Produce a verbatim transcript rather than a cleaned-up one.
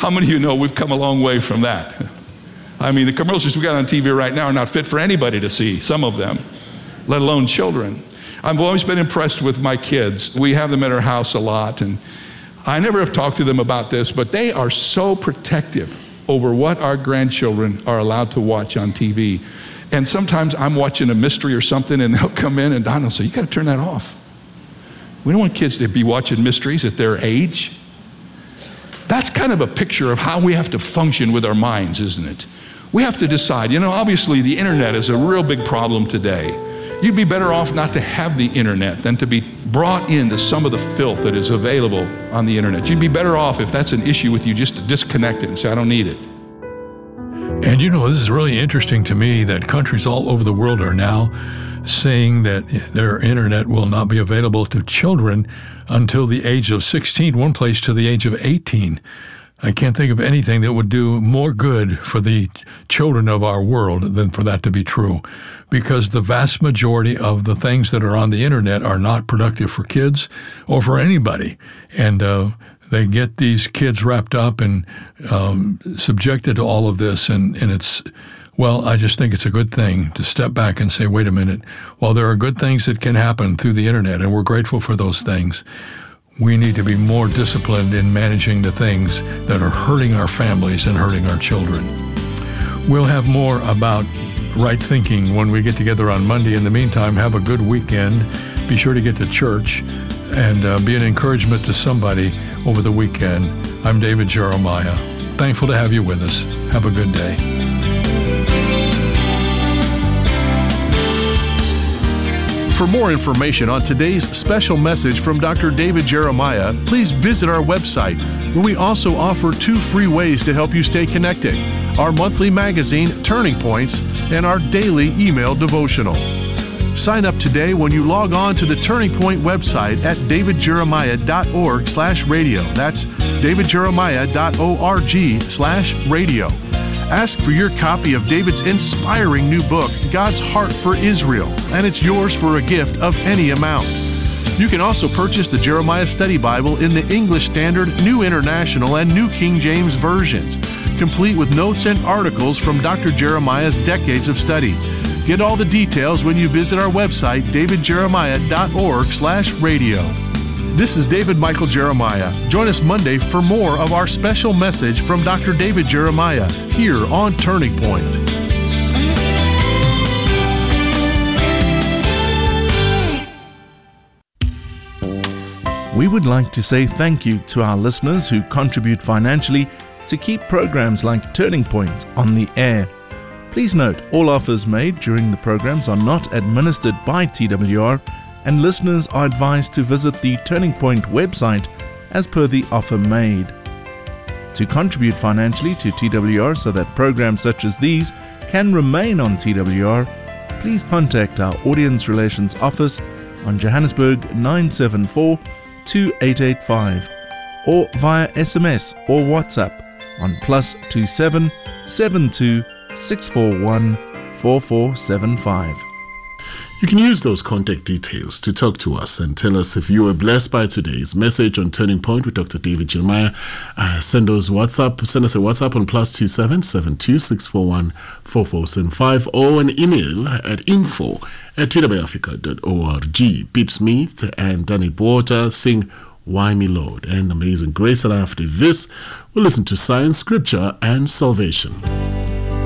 How many of you know we've come a long way from that? I mean, the commercials we got on T V right now are not fit for anybody to see, some of them, let alone children. I've always been impressed with my kids. We have them at our house a lot, and I never have talked to them about this, but they are so protective over what our grandchildren are allowed to watch on T V. And sometimes I'm watching a mystery or something, and they'll come in, and Don will say, you got to turn that off. We don't want kids to be watching mysteries at their age. That's kind of a picture of how we have to function with our minds, isn't it? We have to decide, you know, obviously the internet is a real big problem today. You'd be better off not to have the internet than to be brought into some of the filth that is available on the internet. You'd be better off, if that's an issue with you, just to disconnect it and say, I don't need it. And you know, this is really interesting to me that countries all over the world are now saying that their internet will not be available to children until the age of sixteen, one place to the age of eighteen. I can't think of anything that would do more good for the children of our world than for that to be true, because the vast majority of the things that are on the internet are not productive for kids or for anybody. And uh, they get these kids wrapped up and um, subjected to all of this, and, and it's, well, I just think it's a good thing to step back and say, wait a minute, while there are good things that can happen through the internet, and we're grateful for those things, we need to be more disciplined in managing the things that are hurting our families and hurting our children. We'll have more about right thinking when we get together on Monday. In the meantime, have a good weekend. Be sure to get to church and uh, be an encouragement to somebody over the weekend. I'm David Jeremiah. Thankful to have you with us. Have a good day. For more information on today's special message from Doctor David Jeremiah, please visit our website, where we also offer two free ways to help you stay connected: our monthly magazine, Turning Points, and our daily email devotional. Sign up today when you log on to the Turning Point website at davidjeremiah.org slash radio. That's davidjeremiah.org slash radio. Ask for your copy of David's inspiring new book, God's Heart for Israel, and it's yours for a gift of any amount. You can also purchase the Jeremiah Study Bible in the English Standard, New International, and New King James versions, complete with notes and articles from Doctor Jeremiah's decades of study. Get all the details when you visit our website, davidjeremiah.org slash radio. This is David Michael Jeremiah. Join us Monday for more of our special message from Doctor David Jeremiah here on Turning Point. We would like to say thank you to our listeners who contribute financially to keep programs like Turning Point on the air. Please note, all offers made during the programs are not administered by T W R, and listeners are advised to visit the Turning Point website as per the offer made. To contribute financially to T W R so that programs such as these can remain on T W R, please contact our Audience Relations Office on Johannesburg nine seven four, two eight eight five or via S M S or WhatsApp on plus two seven, seven two, six four one, four four seven five. You can use those contact details to talk to us and tell us if you were blessed by today's message on Turning Point with Doctor David Jeremiah. Uh, send us WhatsApp. Send us a WhatsApp on plus two seven, seven two, six four one, four four seven five or an email at info at t w africa dot org. Pete Smith and Danny Porter sing Why Me Lord and Amazing Grace. And after this, we'll listen to Science, Scripture, and Salvation.